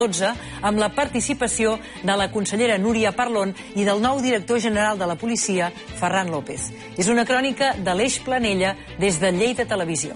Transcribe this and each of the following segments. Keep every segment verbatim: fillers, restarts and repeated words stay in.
dotze, amb la participació de la consellera Núria Parlon i del nou director general de la policia, Ferran López. És una crònica de l'Eix Planella des de Lleida Televisió.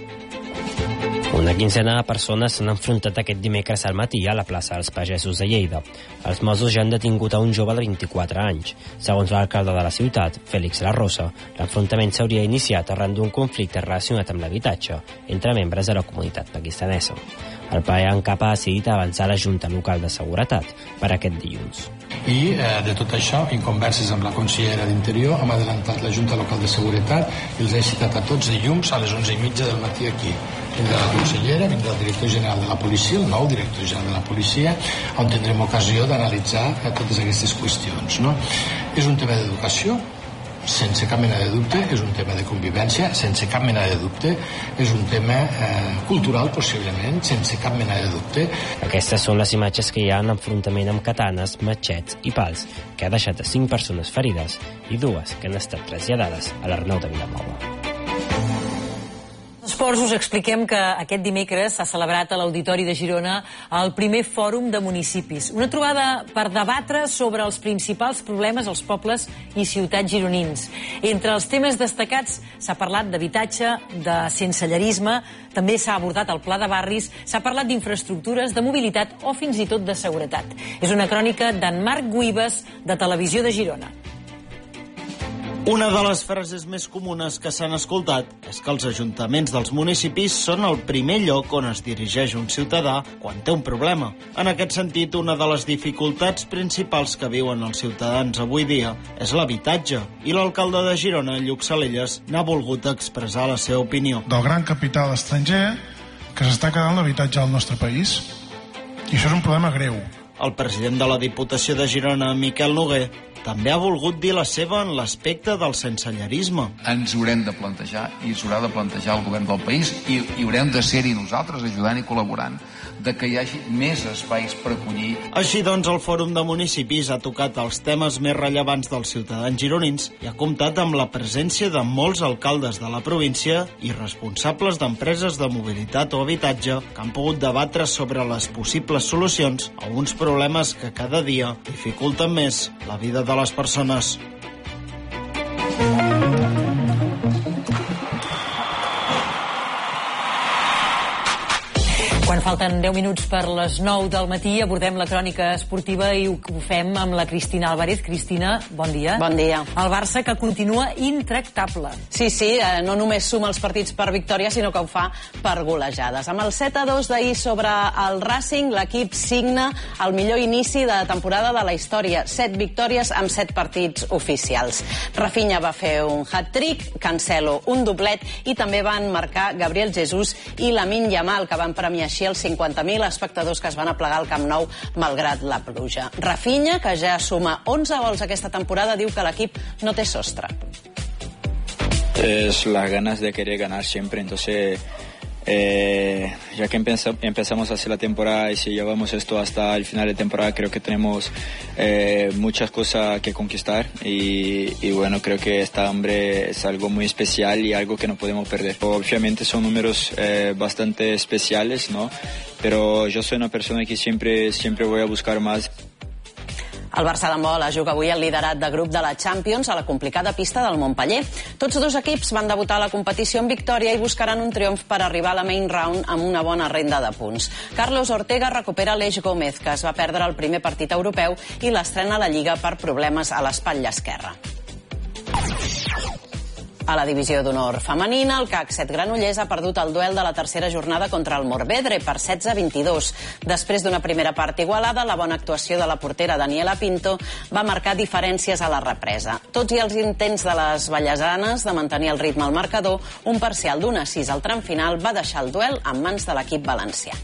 Una quinzena de persones s'han enfrontat aquest dimecres al matí a la plaça dels Pagesos de Lleida. Els Mossos ja han detingut a un jove de vint-i-quatre anys. Segons l'alcalde de la ciutat, Félix La Rosa, l'enfrontament s'hauria iniciat arran d'un conflicte relacionat amb l'habitatge entre membres de la comunitat pakistanesa. El ple en cap ha decidit avançar la Junta Local de Seguretat per aquest dilluns. I eh, de tot això, en converses amb la consellera d'Interior, hem adelantat la Junta Local de Seguretat i els he citat a tots dilluns a les onze i mitja del matí aquí. Vindrà la consellera, vindrà el director general de la policia, el nou director general de la policia, on tindrem ocasió d'analitzar totes aquestes qüestions. No? És un tema d'educació, sense cap mena de dubte, és un tema de convivència, sense cap mena de dubte, és un tema eh, cultural, possiblement, sense cap mena de dubte. Aquestes són les imatges que hi ha en enfrontament amb katanes, matxets i pals, que ha deixat a cinc persones ferides i dues que han estat traslladades a l'Arnau de Vilanova. Esports, us expliquem que aquest dimecres s'ha celebrat a l'Auditori de Girona el primer fòrum de municipis. Una trobada per debatre sobre els principals problemes als pobles i ciutats gironins. Entre els temes destacats s'ha parlat d'habitatge, de sensellerisme, també s'ha abordat el pla de barris, s'ha parlat d'infraestructures, de mobilitat o fins i tot de seguretat. És una crònica d'en Marc Guibes, de Televisió de Girona. Una de les frases més comunes que s'han escoltat és que els ajuntaments dels municipis són el primer lloc on es dirigeix un ciutadà quan té un problema. En aquest sentit, una de les dificultats principals que viuen els ciutadans avui dia és l'habitatge, i l'alcalde de Girona, Lluc Salelles, n'ha volgut expressar la seva opinió. Del gran capital estranger que s'està quedant l'habitatge al nostre país. I això és un problema greu. El president de la Diputació de Girona, Miquel Noguer, també ha volgut dir la seva en l'aspecte del sensellerisme. Ens haurem de plantejar, i s'haurà de plantejar el govern del país, i, i haurem de ser-hi nosaltres ajudant i col·laborant, de que hi hagi més espais per acollir. Així doncs, el Fòrum de Municipis ha tocat els temes més rellevants dels ciutadans gironins i ha comptat amb la presència de molts alcaldes de la província i responsables d'empreses de mobilitat o habitatge que han pogut debatre sobre les possibles solucions a uns problemes que cada dia dificulten més la vida de les persones. Quan falten deu minuts per les nou del matí abordem la crònica esportiva i ho fem amb la Cristina Álvarez. Cristina, bon dia. Bon dia. El Barça que continua intractable. Sí, sí, eh, no només suma els partits per victòria, sinó que ho fa per golejades. Amb el set a dos d'ahir sobre el Racing, l'equip signa el millor inici de temporada de la història. Set victòries amb set partits oficials. Rafinha va fer un hat-trick, Cancelo un doblet i també van marcar Gabriel Jesús i Lamine Yamal, que van premiar així els cinquanta mil espectadors que es van aplegar al Camp Nou malgrat la pluja. Rafinha, que ja suma onze gols aquesta temporada, diu que l'equip no té sostre. Es las ganas de querer ganar siempre, entonces eh, ya que empeza, empezamos a hacer la temporada y si llevamos esto hasta el final de temporada, creo que tenemos eh, muchas cosas que conquistar y, y bueno, creo que esta hambre es algo muy especial y algo que no podemos perder. Obviamente son números eh, bastante especiales, ¿no? Pero yo soy una persona que siempre, siempre voy a buscar más. El Barça d'handbol juga avui el liderat de grup de la Champions a la complicada pista del Montpeller. Tots dos equips van debutar a la competició en victòria i buscaran un triomf per arribar a la main round amb una bona renda de punts. Carlos Ortega recupera l'Eix Gómez, que es va perdre el primer partit europeu i l'estrena a la Lliga per problemes a l'espatlla esquerra. A la divisió d'honor femenina, el C A C set Granollers ha perdut el duel de la tercera jornada contra el Morvedre per setze a vint-i-dos. Després d'una primera part igualada, la bona actuació de la portera Daniela Pinto va marcar diferències a la represa. Tots i els intents de les vallesanes de mantenir el ritme al marcador, un parcial d'un a sis al tram final va deixar el duel en mans de l'equip valencià.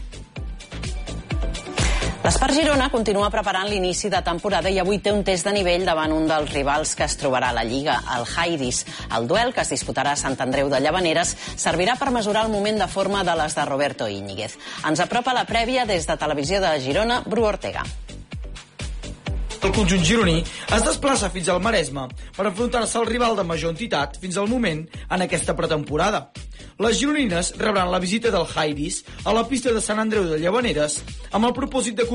L'Espart Girona continua preparant l'inici de temporada i avui té un test de nivell davant un dels rivals que es trobarà a la Lliga, el Jairis. El duel, que es disputarà a Sant Andreu de Llavaneres, servirà per mesurar el moment de forma de les de Roberto Íñiguez. Ens apropa la prèvia des de Televisió de Girona, Bru Ortega. El conjunt gironí es desplaça fins al Maresme per enfrontar-se al rival de major entitat fins al moment en aquesta pretemporada. les gironines rebran la visita del Jairis a la pista de Sant Andreu de Llavaneres amb el propòsit de